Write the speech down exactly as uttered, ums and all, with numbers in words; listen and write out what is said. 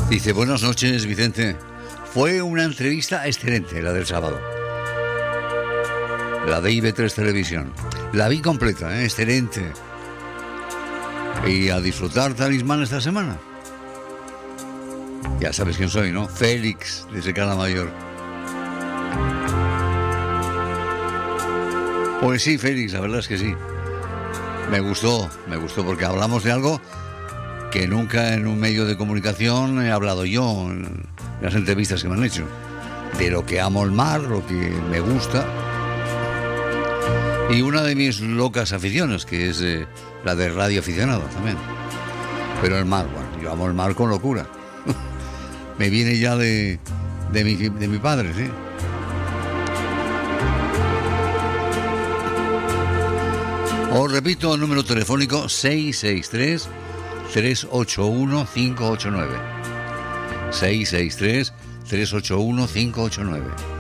Dice, buenas noches, Vicente. Fue una entrevista excelente la del sábado. La de I B tres Televisión. La vi completa, ¿eh? Excelente. Y a disfrutar Talismán esta semana. Ya sabes quién soy, ¿no? Félix, de Secana Mayor. Pues sí, Félix, la verdad es que sí. Me gustó, me gustó porque hablamos de algo que nunca en un medio de comunicación he hablado yo en las entrevistas que me han hecho. De lo que amo el mar, lo que me gusta. Y una de mis locas aficiones, que es eh, la de radio aficionado también. Pero el mar, bueno, yo amo el mar con locura. Me viene ya de, de, mi, de mi padre, sí. Os repito el número telefónico seis seis tres, tres ocho uno, cinco ocho nueve. seis seis tres, tres ocho uno, cinco ocho nueve.